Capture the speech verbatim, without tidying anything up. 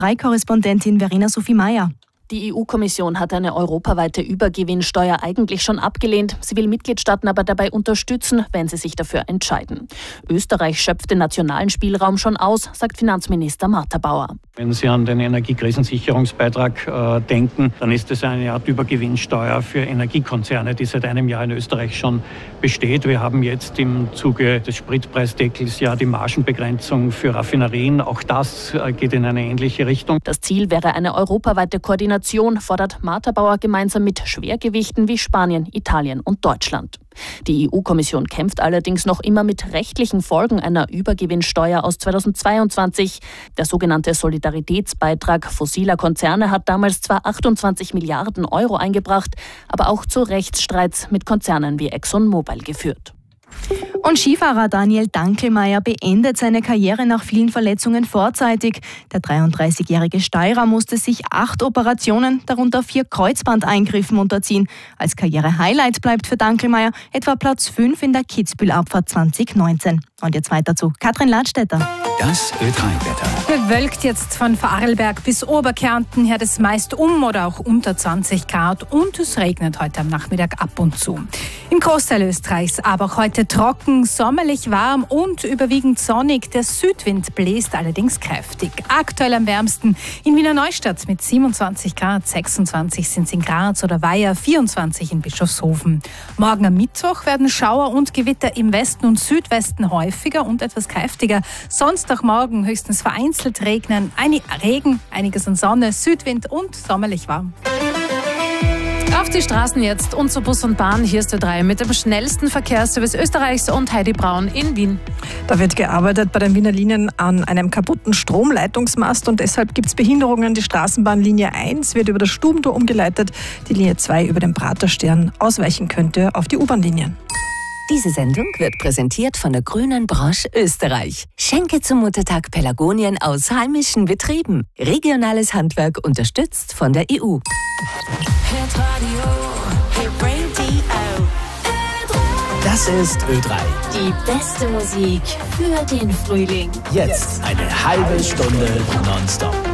Korrespondentin Verena Sophie Meyer. Die E U-Kommission hat eine europaweite Übergewinnsteuer eigentlich schon abgelehnt. Sie will Mitgliedstaaten aber dabei unterstützen, wenn sie sich dafür entscheiden. Österreich schöpft den nationalen Spielraum schon aus, sagt Finanzminister Martha Bauer. Wenn Sie an den Energiekrisensicherungsbeitrag äh, denken, dann ist es eine Art Übergewinnsteuer für Energiekonzerne, die seit einem Jahr in Österreich schon besteht. Wir haben jetzt im Zuge des Spritpreisdeckels ja die Margenbegrenzung für Raffinerien. Auch das äh, geht in eine ähnliche Richtung. Das Ziel wäre eine europaweite Koordination, fordert Martha Bauer gemeinsam mit Schwergewichten wie Spanien, Italien und Deutschland. Die E U-Kommission kämpft allerdings noch immer mit rechtlichen Folgen einer Übergewinnsteuer aus zweitausendzweiundzwanzig. Der sogenannte Solidaritätsbeitrag fossiler Konzerne hat damals zwar achtundzwanzig Milliarden Euro eingebracht, aber auch zu Rechtsstreits mit Konzernen wie ExxonMobil geführt. Und Skifahrer Daniel Dankelmeier beendet seine Karriere nach vielen Verletzungen vorzeitig. Der dreiunddreißigjährige Steirer musste sich acht Operationen, darunter vier Kreuzbandeingriffen unterziehen. Als Karrierehighlight bleibt für Dankelmeier etwa Platz fünf in der Kitzbühel-Abfahrt zwanzig neunzehn. Und jetzt weiter zu Katrin Ladstätter. Das Ö drei Wetter. Bewölkt jetzt von Vorarlberg bis Oberkärnten her das meist um oder auch unter zwanzig Grad und es regnet heute am Nachmittag ab und zu. Im Großteil Österreichs aber auch heute trocken, sommerlich warm und überwiegend sonnig. Der Südwind bläst allerdings kräftig. Aktuell am wärmsten in Wiener Neustadt mit siebenundzwanzig Grad, sechsundzwanzig sind es in Graz oder Weiher, vierundzwanzig in Bischofshofen. Morgen am Mittwoch werden Schauer und Gewitter im Westen und Südwesten häufiger und etwas kräftiger. Sonst auch morgen höchstens vereinzelt regnen, Einig- Regen, einiges an Sonne, Südwind und sommerlich warm. Auf die Straßen jetzt und zu Bus und Bahn. Hier ist Ö drei mit dem schnellsten Verkehrsservice Österreichs und Heidi Braun in Wien. Da wird gearbeitet bei den Wiener Linien an einem kaputten Stromleitungsmast und deshalb gibt es Behinderungen. Die Straßenbahnlinie eins wird über das Stubentor umgeleitet, die Linie zwei über den Praterstern. Ausweichen könnte auf die U-Bahn-Linien. Diese Sendung wird präsentiert von der Grünen Branche Österreich. Schenke zum Muttertag Pelargonien aus heimischen Betrieben. Regionales Handwerk unterstützt von der E U. Das ist Ö drei. Die beste Musik für den Frühling. Jetzt eine halbe Stunde nonstop.